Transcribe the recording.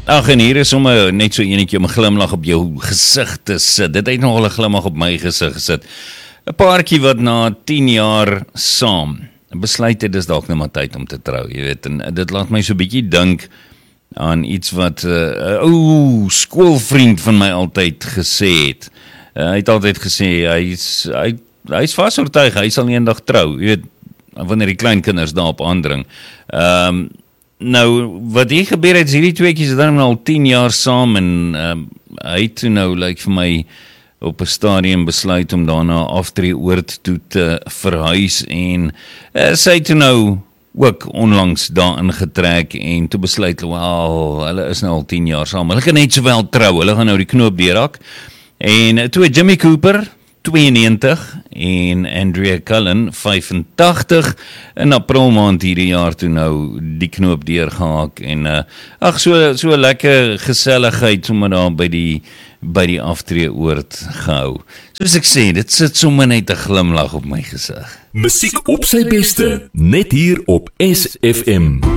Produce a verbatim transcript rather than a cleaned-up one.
Ag, en hier is sommer net so enetjie om 'n glimlag op jou gesig te sit. Dit het nogal 'n glimlag op my gesig gesit. 'n Paartjie wat na tien jaar saam besluit het, dis dalk nou maar tyd om te trou, jy weet, en dit laat my so 'n bietjie dink aan iets wat 'n uh, ou skoolvriend van my altyd gesê het. Uh, hy het altyd gesê, hy's hy, hy's vas oortuig, hy sal eendag trou, jy weet, wanneer die kleinkinders daarop aandring. Ehm um, Nou, wat hier gebeur het, is hierdie tweekies dan al tien jaar saam en um, hy het toe nou, lyk vir my, op 'n stadium besluit om daarna Aftreeoord toe te verhuis en uh, sy het toe nou ook onlangs daarin getrek en toe besluit, wel, hulle is nou al tien jaar saam, hulle kan net sowel trou, hulle gaan nou die knoop deurhak. En toe het Jimmy Cooper, twee en negentig, en Andrea Cullen, vyf en tagtig, in April maand hierdie jaar toe nou die knoop deurgehaak, en uh, ag, so, so lekker geselligheid sommer daar by die, by die Aftreeoord gehou. Soos ek sê, dit sit sommer net 'n glimlag op my gesig. Musiek op sy beste, net hier op S F M.